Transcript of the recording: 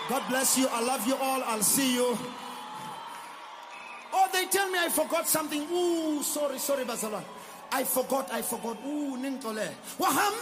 God bless you. I love you all. I'll see you. Oh, they tell me I forgot something. Ooh, sorry, Bazalwane. I forgot. Ooh, Nintole.